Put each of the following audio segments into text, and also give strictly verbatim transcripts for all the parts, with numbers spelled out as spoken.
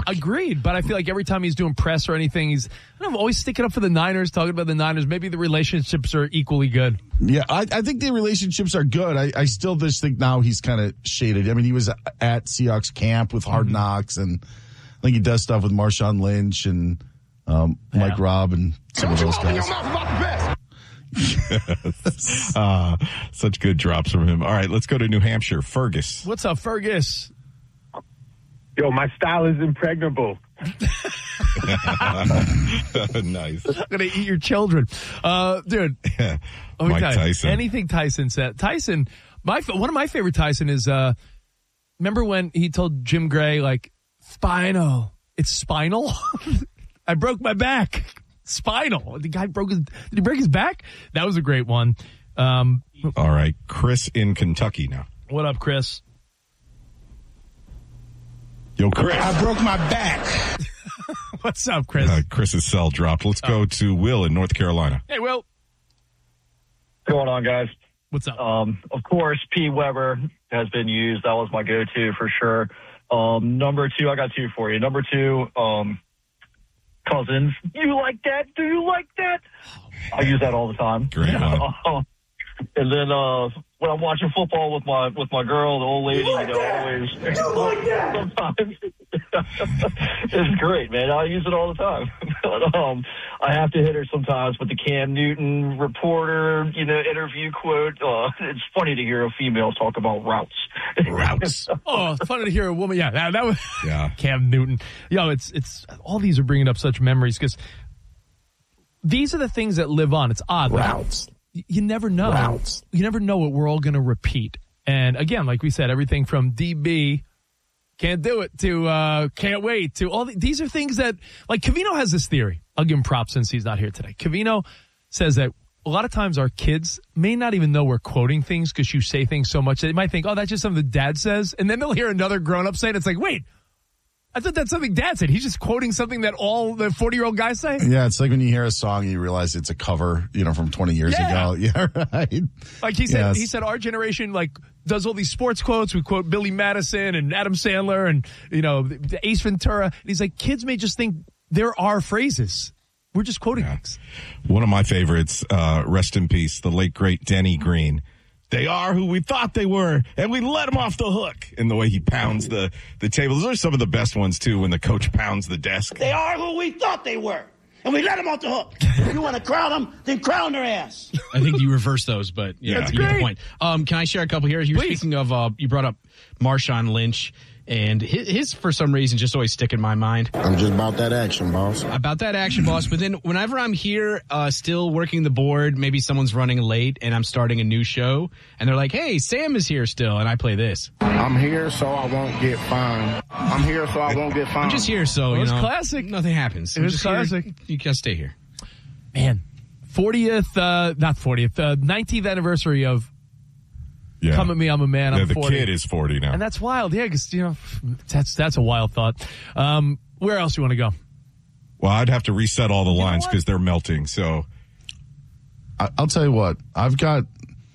Agreed, but I feel like every time he's doing press or anything, he's I don't know, always sticking up for the Niners, talking about the Niners. Maybe the relationships are equally good. Yeah, I, I think the relationships are good. I, I still just think now he's kind of shaded. I mean, he was at Seahawks camp with Hard Knocks, and I think he does stuff with Marshawn Lynch and um, Mike Yeah. Robb and some of those guys. uh, such good drops from him. All right, let's go to New Hampshire. Fergus. What's up, Fergus? Yo, my style is impregnable. Nice. I'm going to eat your children. Uh, dude. Yeah. Let me Mike tell you, Tyson. Anything Tyson said. Tyson, my one of my favorite Tyson is, uh, remember when he told Jim Gray, like, spinal. It's spinal? I broke my back. Spinal. The guy broke his, did he break his back? That was a great one. Um, All right, Chris in Kentucky now. what up, Chris? Yo, Chris. I broke my back. What's up, Chris? Uh, Chris's cell dropped. Let's go to Will in North Carolina. Hey, Will. What's going on, guys? What's up? Um, of course, P. Weber has been used. That was my go-to for sure. Um, number two, I got two for you. Number two, um, Cousins. You like that? Do you like that? I use that all the time. Great one. And then uh, when I'm watching football with my with my girl, the old lady, you, like you know, that? always you like that? Sometimes it's great, man. I use it all the time. But um, I have to hit her sometimes with the Cam Newton reporter, you know, interview quote. Uh, it's funny to hear a female talk about routes. Routes. Oh, it's funny to hear a woman. Yeah, that, that was Yeah. Cam Newton. Yo, it's it's all these are bringing up such memories because these are the things that live on. It's odd. Routes. Like, you never know. Routes. You never know what we're all going to repeat. And again, like we said, everything from D B, can't do it, to uh, can't wait, to all the, these are things that, like Covino has this theory. I'll give him props since he's not here today. Covino says that a lot of times our kids may not even know we're quoting things because you say things so much. They might think, oh, that's just something dad says. And then they'll hear another grown-up say it. It's like, wait, I thought that's something dad said. He's just quoting something that all the forty-year-old guys say. Yeah, it's like when you hear a song, you realize it's a cover, you know, from twenty years Yeah. ago. Yeah, right. Like he said, Yes. he said our generation like does all these sports quotes. We quote Billy Madison and Adam Sandler and, you know, the Ace Ventura. And he's like, kids may just think there are phrases. We're just quoting Yeah. things. One of my favorites, uh, rest in peace, the late, great Denny Green. They are who we thought they were, and we let them off the hook. And the way he pounds the, the table. Those are some of the best ones, too, when the coach pounds the desk. They are who we thought they were. And we let them off the hook. If you want to crown them, then crown their ass. I think you reverse those, but yeah, That's you get the great. point. Um, can I share a couple here? You were Please. speaking of, uh, you brought up Marshawn Lynch, and his, his, for some reason, just always stick in my mind. I'm just about that action, boss. About that action, boss. But then whenever I'm here, uh, still working the board, maybe someone's running late and I'm starting a new show and they're like, hey, Sam is here still. And I play this. I'm here so I won't get fined. I'm here so I won't get fined. I'm just here. So, Well, you it's know, classic. nothing happens. It I'm was just here. classic. You gotta stay here. Man, fortieth, uh, not fortieth, uh, nineteenth anniversary of Yeah. Come at Me, I'm a Man, I'm Yeah, the forty. kid is forty now. And that's wild. Yeah, because, you know, that's that's a wild thought. Um, where else you want to go? Well, I'd have to reset all the know lines what? because they're melting. So I, I'll tell you what. I've got.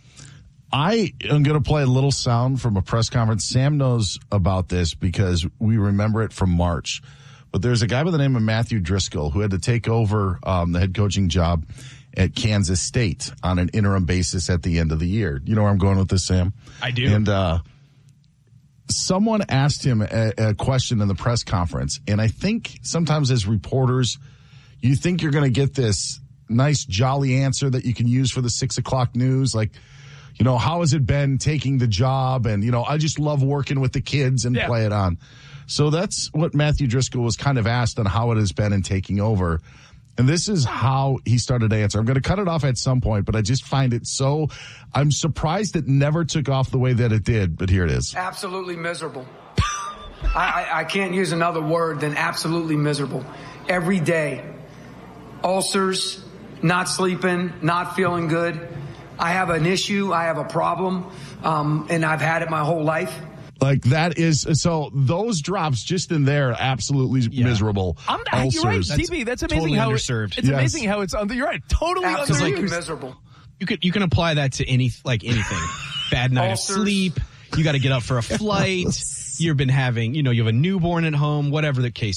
I am going to play a little sound from a press conference. Sam knows about this because we remember it from March. But there's a guy by the name of Matthew Driscoll who had to take over um, the head coaching job at Kansas State on an interim basis at the end of the year. You know where I'm going with this, Sam? I do. And uh, someone asked him a, a question in the press conference, and I think sometimes as reporters, you think you're going to get this nice, jolly answer that you can use for the six o'clock news, like, you know, how has it been taking the job? And, you know, I just love working with the kids and Yeah. play it on. So that's what Matthew Driscoll was kind of asked on how it has been in taking over. And this is how he started to answer. I'm going to cut it off at some point, but I just find it so, I'm surprised it never took off the way that it did, but here it is. Absolutely miserable. I, I, I can't use another word than absolutely miserable. Every day. Ulcers, not sleeping, not feeling good. I have an issue. I have a problem, um, and I've had it my whole life. Like that is, so those drops just in there, absolutely Yeah. miserable. I'm not, you're right, ulcers. T B. That's amazing totally how underserved. It, it's Yes. amazing how it's under. You're right, totally Absolutely underused. miserable. You could you can apply that to any like anything. Bad night Ulcers. of sleep. You got to get up for a flight. You've been having, you know, you have a newborn at home, whatever the case